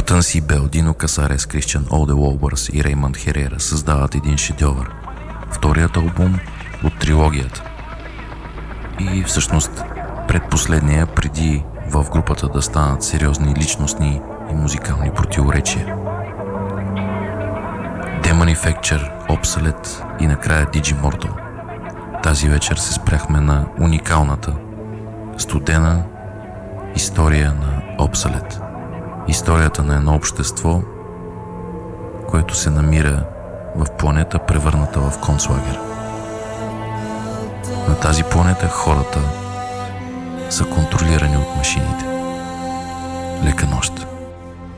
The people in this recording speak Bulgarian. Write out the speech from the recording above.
Къртън Сибел, Дино Касарес, Кристиан Олде Уолбърс и Реймънд Херера създават един шедьовър. Вторият албум от трилогията. И всъщност предпоследния, преди в групата да станат сериозни личностни и музикални противоречия. Demanufacture, Obsolete и накрая Digimortal. Тази вечер се спряхме на уникалната, студена история на Obsolete. Историята на едно общество, което се намира в планета, превърната в концлагер. На тази планета хората са контролирани от машините. Лека нощ!